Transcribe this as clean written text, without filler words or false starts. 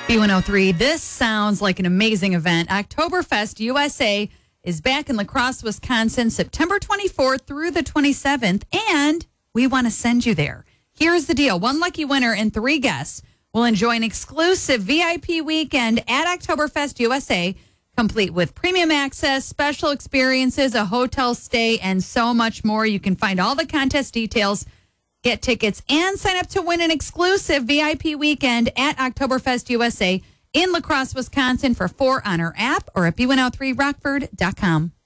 B103, this sounds like an amazing event. Oktoberfest USA is back in La Crosse, Wisconsin, September 24th through the 27th, and we want to send you there. Here's the deal. One lucky winner and 3 guests will enjoy an exclusive VIP weekend at Oktoberfest USA, complete with premium access, special experiences, a hotel stay, and so much more. You can find all the contest details, get tickets, and sign up to win an exclusive VIP weekend at Oktoberfest USA in La Crosse, Wisconsin for 4 on our app or at B103Rockford.com.